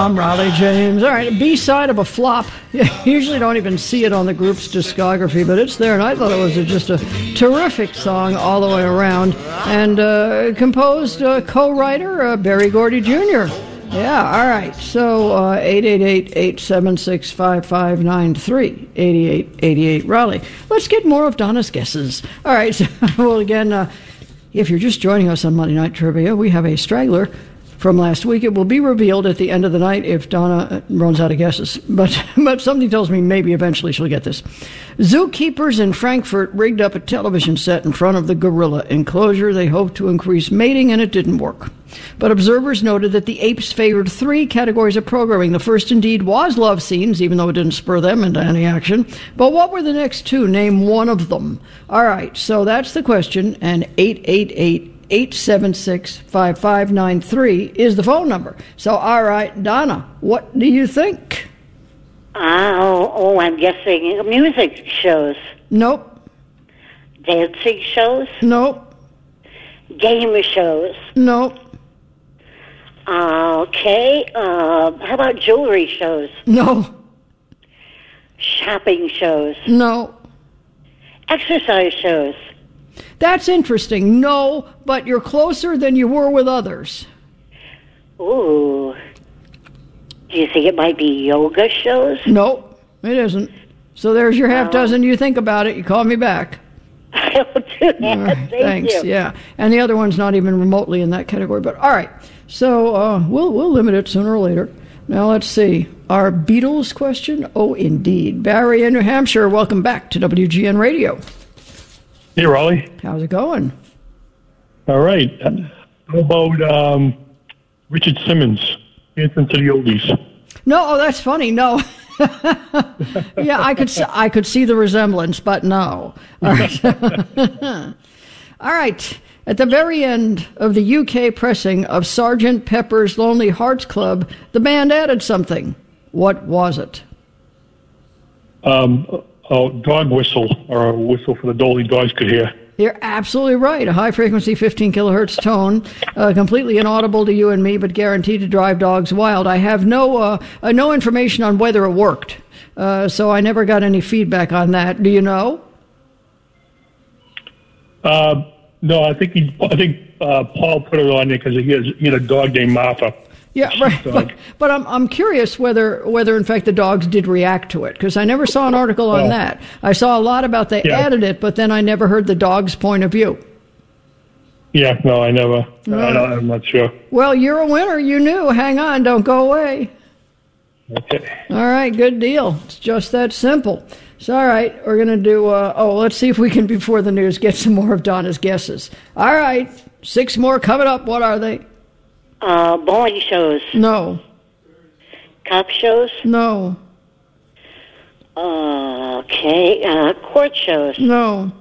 I'm Riley James. All right, a B-side of a flop. You usually don't even see it on the group's discography, but it's there, and I thought it was just a terrific song all the way around. And composed co-writer Berry Gordy Jr. Yeah, all right. So 888-876-5593, 8888 Raleigh. Let's get more of Donna's guesses. All right. So, well, again, if you're just joining us on Monday Night Trivia, we have a straggler from last week. It will be revealed at the end of the night if Donna runs out of guesses. But something tells me maybe eventually she'll get this. Zookeepers in Frankfurt rigged up a television set in front of the gorilla enclosure. They hoped to increase mating, and it didn't work. But observers noted that the apes favored three categories of programming. The first, indeed, was love scenes, even though it didn't spur them into any action. But what were the next two? Name one of them. All right, so that's the question, and 888-876-5593 is the phone number. So, all right, Donna, what do you think? I'm guessing music shows. Nope. Dancing shows? Nope. Game shows? Nope. Okay. How about jewelry shows? No. Shopping shows? No. Exercise shows? That's interesting. No, but you're closer than you were with others. Ooh. Do you think it might be yoga shows? Nope, it isn't. So there's your half dozen. You think about it. You call me back. I'll do that. Right, Thanks. You. Yeah, and the other one's not even remotely in that category. But all right, so we'll limit it sooner or later. Now let's see. Our Beatles question. Oh, indeed. Barry in New Hampshire. Welcome back to WGN Radio. Hey, Raleigh. How's it going? All right. How about Richard Simmons, Dancing to the Oldies? No, that's funny. No. Yeah, I could see the resemblance, but no. All right. All right. At the very end of the UK pressing of Sgt. Pepper's Lonely Hearts Club, the band added something. What was it? Dog whistle, or a whistle for the only dogs could hear. You're absolutely right. A high-frequency 15 kilohertz tone, completely inaudible to you and me, but guaranteed to drive dogs wild. I have no information on whether it worked, so I never got any feedback on that. Do you know? No, I think Paul put it on there because he had a dog named Martha. Yeah, right. But I'm curious whether in fact the dogs did react to it, because I never saw an article on that. I saw a lot about they added it, but then I never heard the dog's point of view. Yeah, no, I never. I'm not sure. Well, you're a winner. You knew. Hang on. Don't go away. Okay. All right, good deal. It's just that simple. So, all right, we're going to do, let's see if we can, before the news, get some more of Donna's guesses. All right, 6 more coming up. What are they? Bowling shows. No. Cop shows. No. Okay. Court shows. No.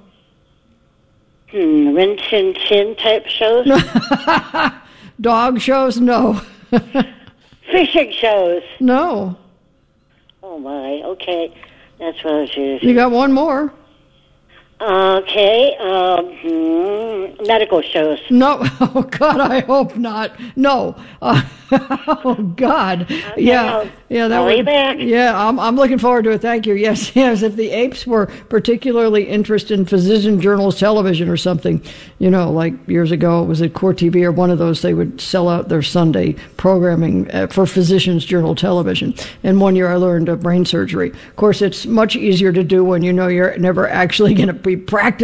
Rinse and Sin type shows. Dog shows. No. Fishing shows. No. Oh my. Okay, that's what I was using. You got one more. Okay. Medical shows. No. Oh, God, I hope not. No. Oh, God. Okay, yeah. I'll be back. Yeah, I'm looking forward to it. Thank you. Yes. If the apes were particularly interested in Physician Journal's television or something, like years ago, it was at Court TV or one of those, they would sell out their Sunday programming for Physician's Journal television. And one year I learned brain surgery. Of course, it's much easier to do when you know you're never actually going to be practicing